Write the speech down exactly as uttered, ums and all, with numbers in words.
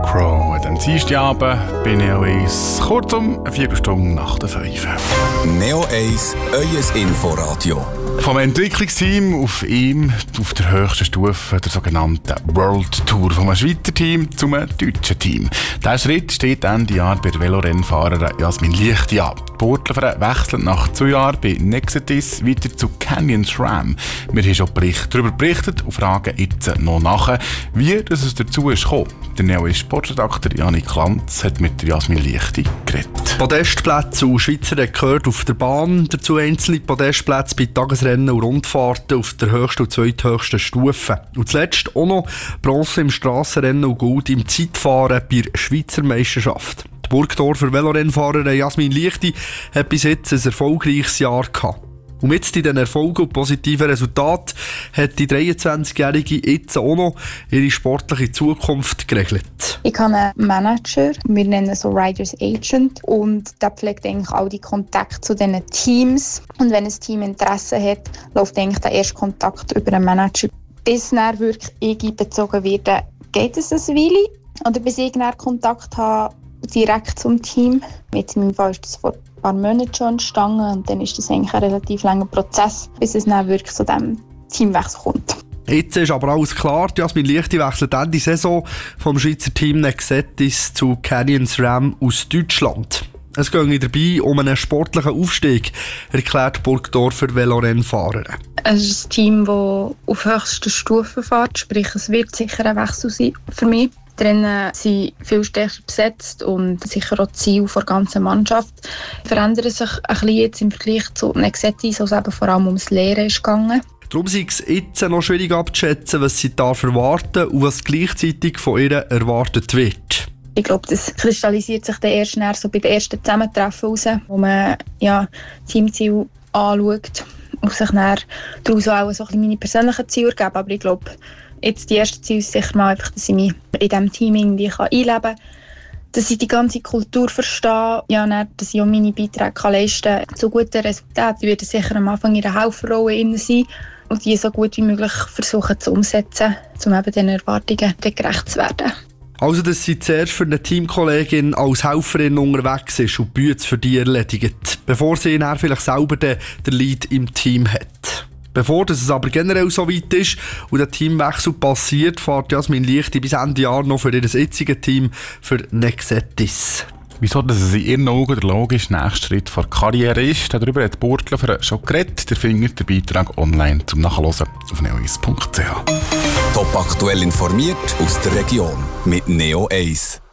Crow. Am Dienstagabend bei Neo eins, kurz um vier Stunden nach der fünf. Neo eins, euer Inforadio. Vom Entwicklungsteam auf ihm auf der höchsten Stufe der sogenannten World Tour vom Schweizer Team zum deutschen Team. Dieser Schritt steht Ende Jahr bei der Velorennfahrerin Jasmin Liechti an. Die Sportlerin wechselt nach zwei Jahren bei Nexetis weiter zu Canyon SRAM. Wir haben schon Bericht, darüber berichtet und fragen jetzt noch nach, wie das es dazu ist gekommen. Der neue Sportredakteur Janik Lanz hat mit Jasmin Liechti geredet. Podestplätze und Schweizer Rekord auf der Bahn, dazu einzelne Podestplätze bei Tagesrennen und Rundfahrten auf der höchsten und zweithöchsten Stufe. Und zuletzt auch noch Bronze im Strassenrennen und Gold im Zeitfahren bei der Schweizer Meisterschaft. Die Burgdorfer Velorennfahrerin Jasmin Liechti hat bis jetzt ein erfolgreiches Jahr gehabt. Und mit diesen Erfolgen und positiven Resultaten hat die dreiundzwanzigjährige jetzt auch noch ihre sportliche Zukunft geregelt. Ich habe einen Manager, wir nennen ihn so Riders Agent, und der pflegt eigentlich all die Kontakte zu diesen Teams. Und wenn ein Team Interesse hat, läuft eigentlich der erste Kontakt über einen Manager. Bis dann wirklich einbezogen wird, geht es eine Weile. Oder bis ich dann Kontakt habe, direkt zum Team. Mit meinem Fall ist das vor ein paar Monaten schon entstanden und dann ist das eigentlich ein relativ langer Prozess, bis es dann wirklich zu diesem Teamwechsel kommt. Jetzt ist aber alles klar, Jasmin Liechti wechselt Ende Saison vom Schweizer Team Nexetis zu Canyon SRAM aus Deutschland. Es geht dabei um einen sportlichen Aufstieg, erklärt Burgdorfer Velorennfahrerin. Es ist ein Team, das auf höchster Stufe fährt, sprich es wird sicher ein Wechsel sein für mich. Die Rennen sind viel stärker besetzt und sicher auch die Ziele der ganzen Mannschaft verändern sich ein bisschen jetzt im Vergleich zu Nexetis, wo es eben vor allem ums Lehren ist gegangen. Darum ist es jetzt noch schwierig abzuschätzen, was sie darf erwarten und was gleichzeitig von ihr erwartet wird. Ich glaube, das kristallisiert sich dann erst so bei den ersten Zusammentreffen heraus, wo man ja, Teamziele anschaut und sich dann daraus auch so ein bisschen meine persönlichen Ziele ergeben. Aber ich glaube, jetzt die erste Ziel ist sicher mal einfach, dass ich mich in diesem Team irgendwie einleben kann, dass ich die ganze Kultur verstehe, ja, dann, dass ich auch meine Beiträge leisten kann zu guten Resultaten. Ich werde sicher am Anfang in einer Helferrolle sein und die so gut wie möglich versuchen zu umsetzen, um eben den Erwartungen gerecht zu werden. Also, dass sie zuerst für eine Teamkollegin als Helferin unterwegs ist und die Bühne für die erledigt, bevor sie dann vielleicht selber den, den Lead im Team hat. Bevor es aber generell so weit ist und der Teamwechsel passiert, fährt Jasmin Liechti bis Ende Jahr noch für ihr jetziges Team für Nexetis. Wieso dass es in ihren Augen der logische nächste Schritt vor der Karriere ist, darüber hat Burgdorfer schon geredet. Ihr findet den Beitrag online zum Nachhören auf neo eins punkt c h. Top aktuell informiert aus der Region mit Neo eins.